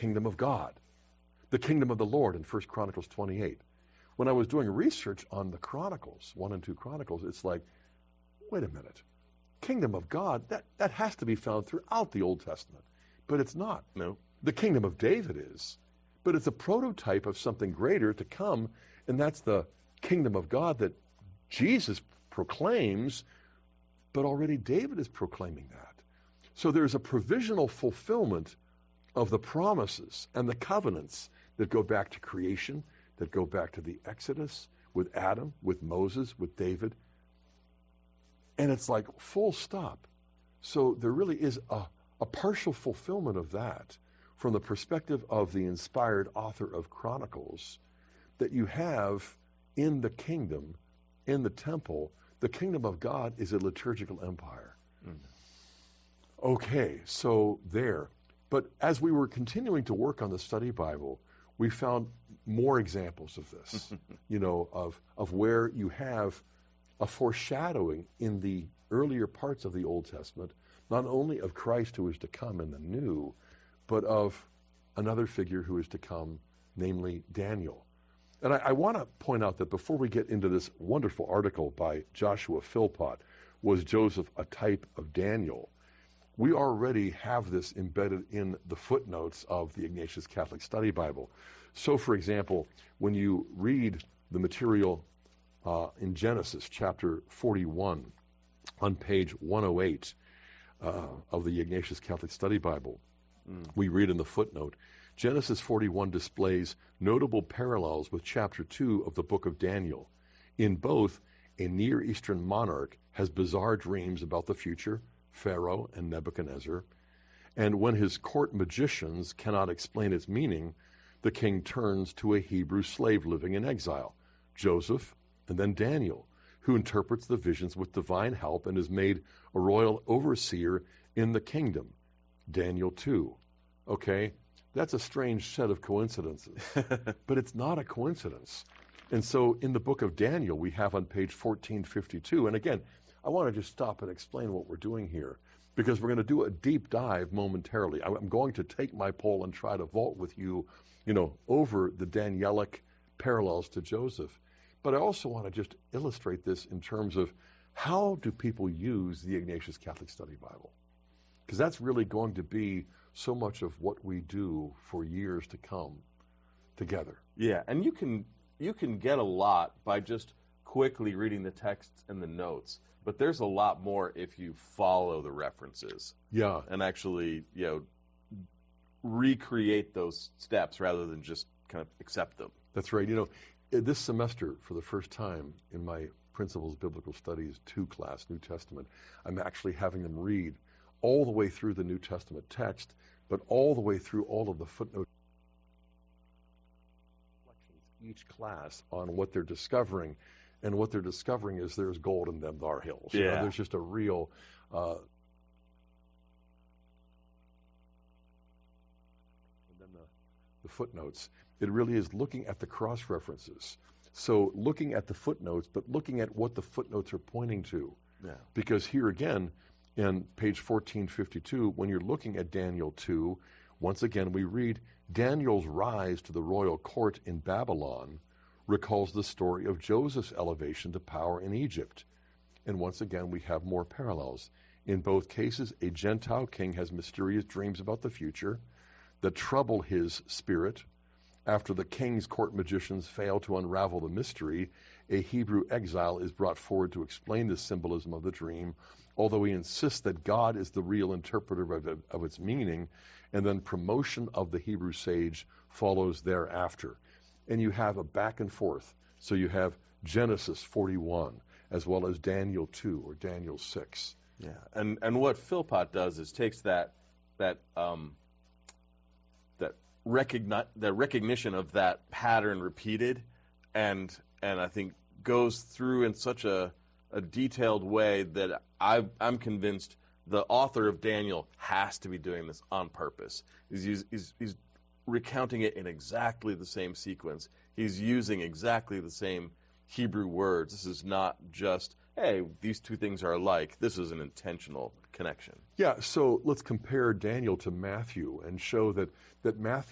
kingdom of God, the kingdom of the Lord in 1 Chronicles 28. When I was doing research on the Chronicles, 1 and 2 Chronicles, it's like, wait a minute. Kingdom of God, that has to be found throughout the Old Testament. But it's not. No. The kingdom of David is. But it's a prototype of something greater to come, and that's the kingdom of God that Jesus proclaims, but already David is proclaiming that. So there's a provisional fulfillment of the promises and the covenants that go back to creation, that go back to the Exodus, with Adam, with Moses, with David. And it's like full stop. So there really is a partial fulfillment of that from the perspective of the inspired author of Chronicles that you have in the kingdom, in the temple. The kingdom of God is a liturgical empire. Okay, so there. But as we were continuing to work on the study Bible, we found more examples of this, of where you have a foreshadowing in the earlier parts of the Old Testament, not only of Christ who is to come in the new, but of another figure who is to come, namely Daniel. And I want to point out that before we get into this wonderful article by Joshua Philpott, Was Joseph a Type of Daniel? We already have this embedded in the footnotes of the Ignatius Catholic Study Bible. So, for example, when you read the material in Genesis chapter 41 on page 108 of the Ignatius Catholic Study Bible, we read in the footnote, Genesis 41 displays notable parallels with chapter 2 of the book of Daniel. In both, a Near Eastern monarch has bizarre dreams about the future, Pharaoh and Nebuchadnezzar, and when his court magicians cannot explain its meaning, the king turns to a Hebrew slave living in exile, Joseph, and then Daniel, who interprets the visions with divine help and is made a royal overseer in the kingdom, Daniel 2. Okay, that's a strange set of coincidences, but it's not a coincidence. And so in the book of Daniel, we have on page 1452, and again, I want to just stop and explain what we're doing here, because we're going to do a deep dive momentarily. I'm going to take my pole and try to vault with you, over the Danielic parallels to Joseph. But I also want to just illustrate this in terms of how do people use the Ignatius Catholic Study Bible? Because that's really going to be so much of what we do for years to come together. Yeah, and you can get a lot by just quickly reading the texts and the notes, but there's a lot more if you follow the references. Yeah. And actually, recreate those steps rather than just kind of accept them. That's right. This semester, for the first time in my Principles of Biblical Studies 2 class, New Testament, I'm actually having them read all the way through the New Testament text, but all the way through all of the footnotes each class on what they're discovering. And what they're discovering is there's gold in them thar hills. Yeah. There's just a real and then the footnotes. It really is looking at the cross-references. So looking at the footnotes, but looking at what the footnotes are pointing to. Yeah. Because here again, in page 1452, when you're looking at Daniel 2, once again we read, Daniel's rise to the royal court in Babylon recalls the story of Joseph's elevation to power in Egypt. And once again, we have more parallels. In both cases, a Gentile king has mysterious dreams about the future that trouble his spirit. After the king's court magicians fail to unravel the mystery, a Hebrew exile is brought forward to explain the symbolism of the dream, although he insists that God is the real interpreter of its meaning, and then promotion of the Hebrew sage follows thereafter. And you have a back and forth. So you have Genesis 41 as well as Daniel 2 or Daniel 6. Yeah, and what Philpott does is takes that recognition of that pattern repeated, and I think goes through in such a detailed way that I'm convinced the author of Daniel has to be doing this on purpose. He's recounting it in exactly the same sequence. He's using exactly the same Hebrew words. This is not just, hey, these two things are alike. This is an intentional connection. Yeah, so let's compare Daniel to Matthew and show that Matthew